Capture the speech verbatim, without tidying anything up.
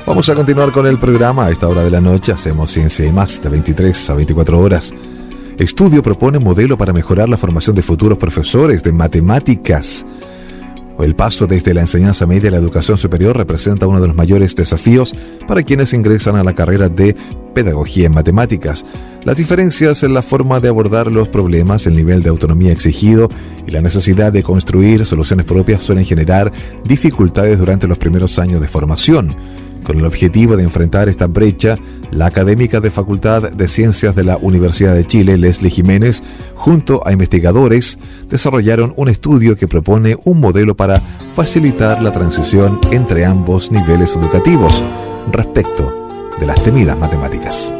Vamos a continuar con el programa. A esta hora de la noche hacemos Ciencia y Más de veintitrés a veinticuatro horas. Estudio propone modelo para mejorar la formación de futuros profesores de matemáticas. El paso desde la enseñanza media a la educación superior representa uno de los mayores desafíos para quienes ingresan a la carrera de Pedagogía en Matemáticas. Las diferencias en la forma de abordar los problemas, el nivel de autonomía exigido y la necesidad de construir soluciones propias suelen generar dificultades durante los primeros años de formación. Con el objetivo de enfrentar esta brecha, la académica de Facultad de Ciencias de la Universidad de Chile, Leslie Jiménez, junto a investigadores, desarrollaron un estudio que propone un modelo para facilitar la transición entre ambos niveles educativos respecto de las temidas matemáticas.